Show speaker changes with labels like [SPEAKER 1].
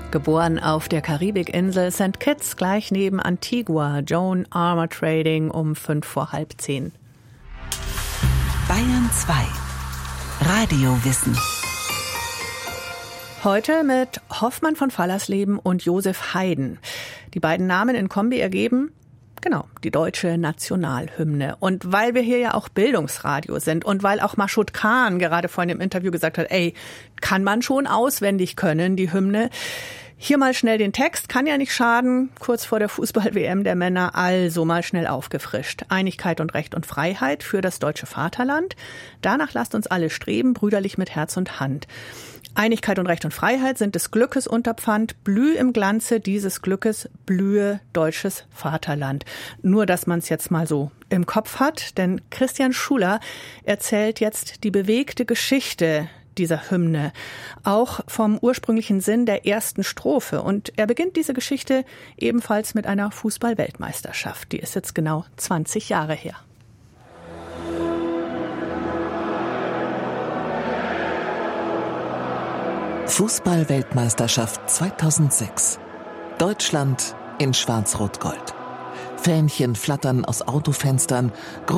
[SPEAKER 1] Geboren auf der Karibikinsel St. Kitts, gleich neben Antigua, Joan Armour Trading um 9:55.
[SPEAKER 2] Bayern 2 Radiowissen.
[SPEAKER 1] Heute mit Hoffmann von Fallersleben und Josef Haydn. Die beiden Namen in Kombi ergeben, die deutsche Nationalhymne. Und weil wir hier ja auch Bildungsradio sind und weil auch Maschud Khan gerade vorhin im Interview gesagt hat, kann man schon auswendig können, die Hymne. Hier mal schnell den Text, kann ja nicht schaden, kurz vor der Fußball-WM der Männer, also mal schnell aufgefrischt. Einigkeit und Recht und Freiheit für das deutsche Vaterland. Danach lasst uns alle streben, brüderlich mit Herz und Hand. Einigkeit und Recht und Freiheit sind des Glückes Unterpfand. Blüh im Glanze dieses Glückes, blühe deutsches Vaterland. Nur, dass man es jetzt mal so im Kopf hat, denn Christian Schuler erzählt jetzt die bewegte Geschichte dieser Hymne, auch vom ursprünglichen Sinn der ersten Strophe. Und er beginnt diese Geschichte ebenfalls mit einer Fußball-Weltmeisterschaft. Die ist jetzt genau 20 Jahre her.
[SPEAKER 2] Fußball-Weltmeisterschaft 2006. Deutschland in Schwarz-Rot-Gold. Fähnchen flattern aus Autofenstern,